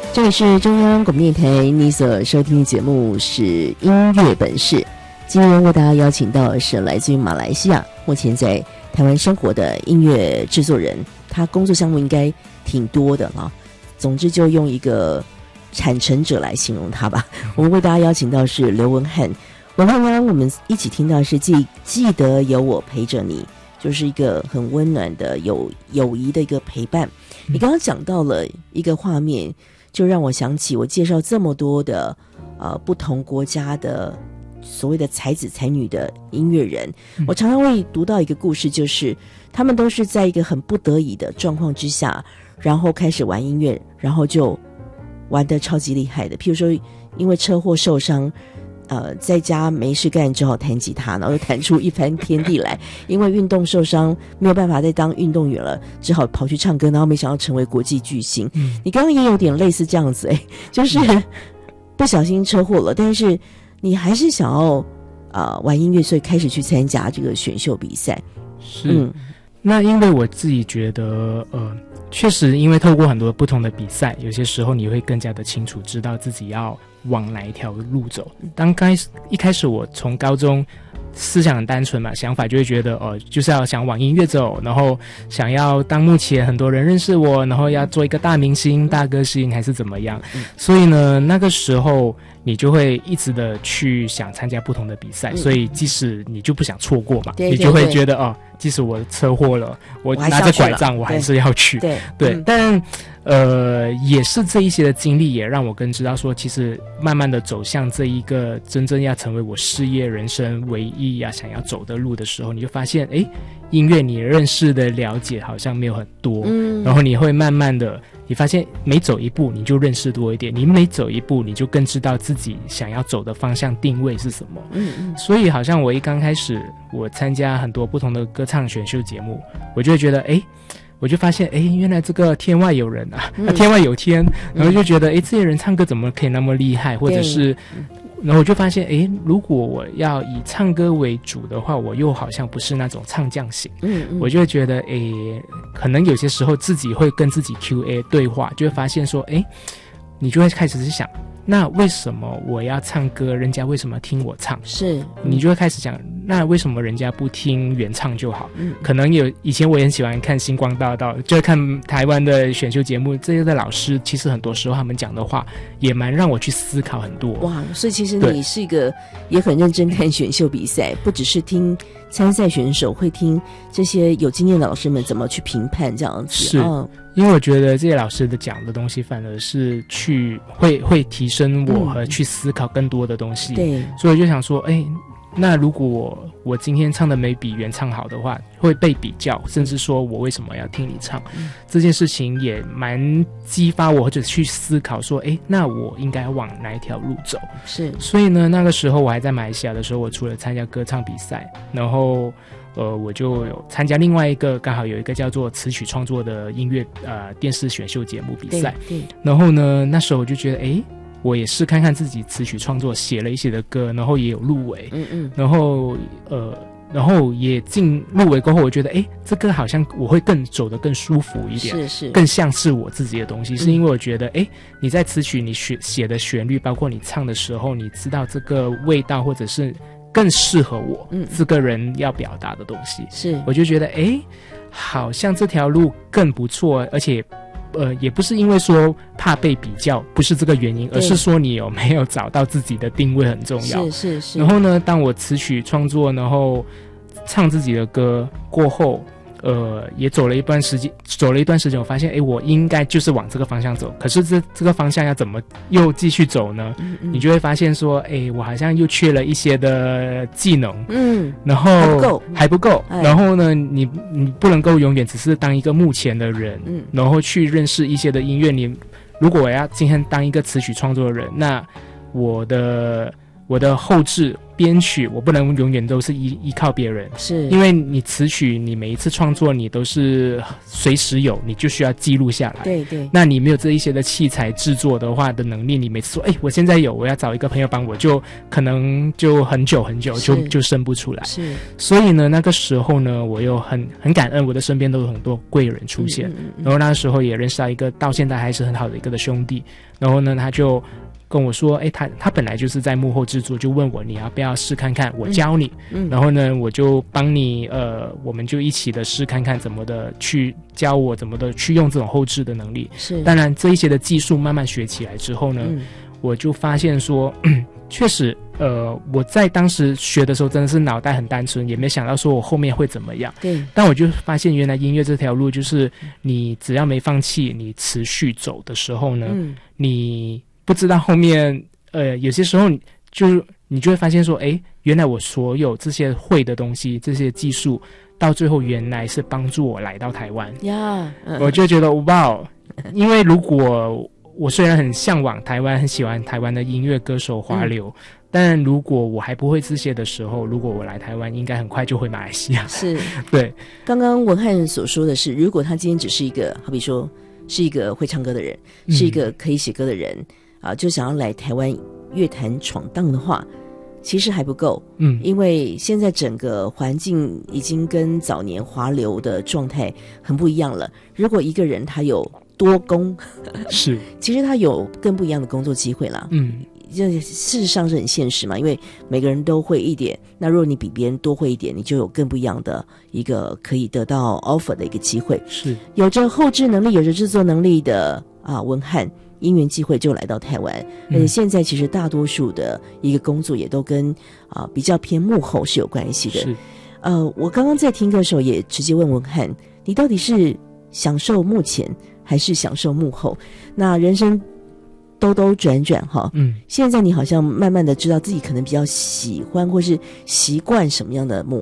这里是中央广播电台，你所收听的节目是音乐本事。今天为大家邀请到的是来自于马来西亚，目前在台湾生活的音乐制作人，他工作项目应该挺多的啊。总之就用一个产成者来形容他吧。我们为大家邀请到是刘文翰。文翰刚刚我们一起听到是记得有我陪着你，就是一个很温暖的友谊的一个陪伴。你刚刚讲到了一个画面，就让我想起我介绍这么多的不同国家的所谓的才子才女的音乐人，我常常会读到一个故事，就是他们都是在一个很不得已的状况之下，然后开始玩音乐，然后就玩得超级厉害的。譬如说因为车祸受伤，在家没事干，只好弹吉他，然后又弹出一番天地来。因为运动受伤，没有办法再当运动员了，只好跑去唱歌，然后没想到成为国际巨星。你刚刚也有点类似这样子，就是不小心车祸了，但是你还是想要玩音乐，所以开始去参加这个选秀比赛。 是，那因为我自己觉得确实因为透过很多不同的比赛，有些时候你会更加的清楚知道自己要往哪一条路走。一开始我从高中思想很单纯嘛，想法就会觉得就是要想往音乐走，然后想要当目前很多人认识我，然后要做一个大明星大歌星还是怎么样。所以呢那个时候你就会一直的去想参加不同的比赛，所以即使你就不想错过嘛，你就会觉得即使我车祸了，我拿着拐杖我还是要去。对，但也是这一些的经历也让我更知道说，其实慢慢的走向这一个真正要成为我事业人生唯一想要走的路的时候，你就发现音乐你认识的了解好像没有很多，然后你会慢慢的你发现每走一步你就认识多一点，你每走一步你就更知道自己想要走的方向定位是什么。所以好像我一刚开始我参加很多不同的歌唱选秀节目，我就会觉得我就发现原来这个天外有人天外有天，然后就觉得这些人唱歌怎么可以那么厉害，或者是然后我就发现如果我要以唱歌为主的话，我又好像不是那种唱将型。我就会觉得可能有些时候自己会跟自己 QA 对话，就会发现说你就会开始去想，那为什么我要唱歌，人家为什么听我唱？是你就会开始想，那为什么人家不听原唱就好？可能以前我也很喜欢看星光大道，就看台湾的选秀节目，这些的老师其实很多时候他们讲的话也蛮让我去思考很多。哇，所以其实你是一个也很认真看选秀比赛，不只是听参赛选手，会听这些有经验的老师们怎么去评判这样子。是因为我觉得这些老师的讲的东西反而是会提升我和去思考更多的东西。对，所以我就想说那如果我今天唱的没比原唱好的话，会被比较，甚至说我为什么要听你唱，这件事情也蛮激发我或者去思考说那我应该往哪一条路走。是，所以呢那个时候我还在马来西亚的时候，我除了参加歌唱比赛，然后我就有参加另外一个刚好有一个叫做词曲创作的音乐电视选秀节目比赛。对，然后呢那时候我就觉得我也试看看自己词曲创作，写了一些的歌，然后也有入围。然后也进入围过后，我觉得这个好像我会更走得更舒服一点，是更像是我自己的东西。是因为我觉得你在词曲你写的旋律，包括你唱的时候，你知道这个味道，或者是更适合我这个人要表达的东西。是，我就觉得好像这条路更不错，而且也不是因为说怕被比较，不是这个原因，而是说你有没有找到自己的定位很重要。是。然后呢当我词曲创作，然后唱自己的歌过后，也走了一段时间，我发现我应该就是往这个方向走，可是这个方向要怎么又继续走呢？你就会发现说我好像又缺了一些的技能，然后还不够，然后呢你不能够永远只是当一个幕前的人，然后去认识一些的音乐。如果我要今天当一个词曲创作人，那我的我的后制编曲我不能永远都是依靠别人， 是因为你词曲你每一次创作你都是随时有，你就需要记录下来。 对对， 那你没有这一些的器材制作的话的能力，你每次说我现在有，我要找一个朋友帮我，就可能就很久就生不出来。 是， 所以呢那个时候呢我又很感恩我的身边都有很多贵人出现，然后那时候也认识到一个到现在还是很好的一个的兄弟，然后呢他就跟我说他本来就是在幕后制作，就问我你要不要试看看，我教你，然后呢我就帮你我们就一起的试看看怎么的去教我怎么的去用这种后制的能力。 是， 当然这一些的技术慢慢学起来之后呢，我就发现说确实我在当时学的时候真的是脑袋很单纯，也没想到说我后面会怎么样。 对， 但我就发现原来音乐这条路就是你只要没放弃，你持续走的时候呢，你不知道后面有些时候你就会发现说原来我所有这些会的东西，这些技术到最后原来是帮助我来到台湾呀。我就觉得哇，因为如果我虽然很向往台湾，很喜欢台湾的音乐歌手华流，但如果我还不会这些的时候，如果我来台湾应该很快就回马来西亚。是，对。 刚刚文翰所说的是，如果他今天只是一个好比说是一个会唱歌的人，是一个可以写歌的人就想要来台湾乐坛闯荡的话，其实还不够。因为现在整个环境已经跟早年华流的状态很不一样了。如果一个人他有多工是其实他有更不一样的工作机会啦。这事实上是很现实嘛，因为每个人都会一点，那如果你比别人多会一点，你就有更不一样的一个可以得到 offer 的一个机会。是有着后制能力有着制作能力的文翰因缘际会就来到台湾，而且现在其实大多数的一个工作也都跟比较偏幕后是有关系的。是我刚刚在听歌的时候也直接问文翰，你到底是享受幕前还是享受幕后？那人生兜兜转转现在你好像慢慢的知道自己可能比较喜欢或是习惯什么样的模